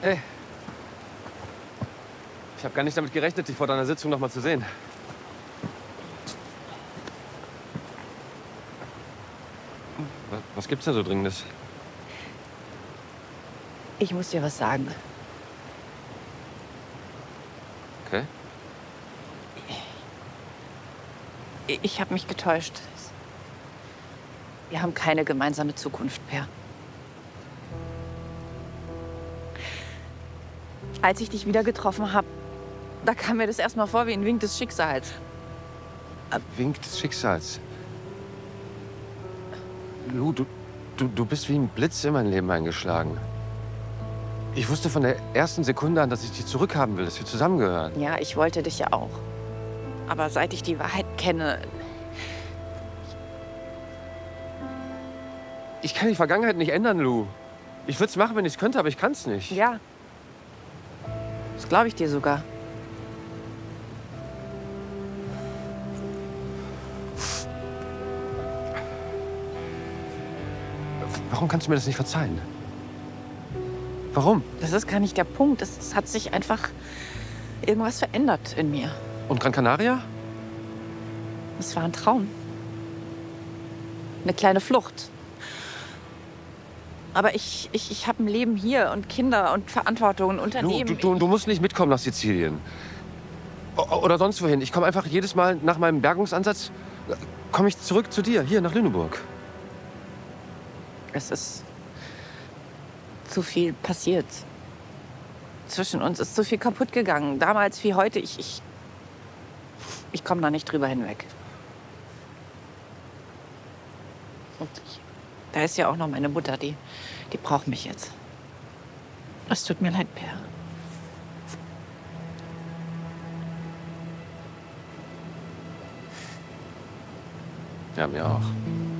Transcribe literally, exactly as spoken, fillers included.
Hey. Ich habe gar nicht damit gerechnet, dich vor deiner Sitzung noch mal zu sehen. Was gibt's denn so Dringendes? Ich muss dir was sagen. Okay. Ich habe mich getäuscht. Wir haben keine gemeinsame Zukunft, Per. Als ich dich wieder getroffen habe, da kam mir das erstmal vor wie ein Wink des Schicksals. Ein Wink des Schicksals. Lu, du, du, du bist wie ein Blitz in mein Leben eingeschlagen. Ich wusste von der ersten Sekunde an, dass ich dich zurückhaben will, dass wir zusammengehören. Ja, ich wollte dich ja auch. Aber seit ich die Wahrheit kenne... Ich kann die Vergangenheit nicht ändern, Lu. Ich würde es machen, wenn ich es könnte, aber ich kann es nicht. Ja. Das glaube ich dir sogar. Warum kannst du mir das nicht verzeihen? Warum? Das ist gar nicht der Punkt. Es, es hat sich einfach irgendwas verändert in mir. Und Gran Canaria? Es war ein Traum. Eine kleine Flucht. Aber ich, ich, ich habe ein Leben hier und Kinder und Verantwortung und Unternehmen. Du, du, du musst nicht mitkommen nach Sizilien. O oder sonst wohin. Ich komme einfach jedes Mal nach meinem Bergungsansatz, komme ich zurück zu dir, hier nach Lüneburg. Es ist zu viel passiert. Zwischen uns ist zu viel kaputt gegangen. Damals wie heute. Ich, ich, ich komme da nicht drüber hinweg. Und ich, da ist ja auch noch meine Mutter, die, die braucht mich jetzt. Es tut mir leid, Per. Ja, mir auch.